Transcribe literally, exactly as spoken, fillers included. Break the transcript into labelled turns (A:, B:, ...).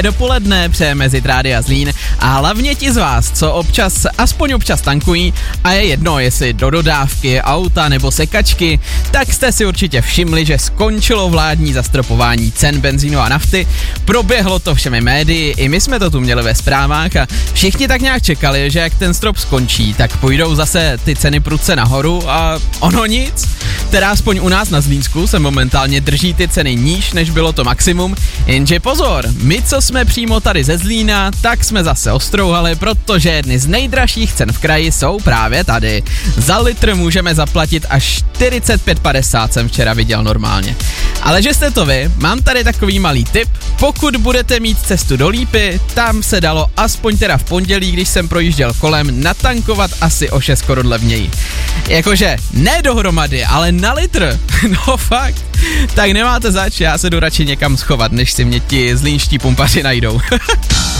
A: dopoledne přejeme z Rádia Zlín a hlavně ti z vás, co občas, aspoň občas tankují a je jedno, jestli do dodávky, auta nebo sekačky, tak jste si určitě všimli, že skončilo vládní zastropování cen benzínu a nafty. Proběhlo to všemi médii, i my jsme to tu měli ve zprávách a všichni tak nějak čekali, že jak ten strop skončí, tak půjdou zase ty ceny prudce nahoru a ono nic. Teda aspoň u nás na Zlínsku se momentálně drží ty ceny níž, než bylo to maximum, jenže pozor, my co jsme přímo tady ze Zlína, tak jsme zase ostrouhali, protože jedny z nejdražších cen v kraji jsou právě tady. Za litr můžeme zaplatit až čtyřicet pět padesát, jsem včera viděl normálně. Ale že jste to vy, mám tady takový malý tip, pokud budete mít cestu do Lípy, tam se dalo aspoň teda v pondělí, když jsem projížděl kolem, natankovat asi o šest korun levněji. Jakože ne dohromady, ale na litr, no fakt, tak nemáte zač, já se jdu radši někam schovat, než si mě ti zlínští pumpaři najdou.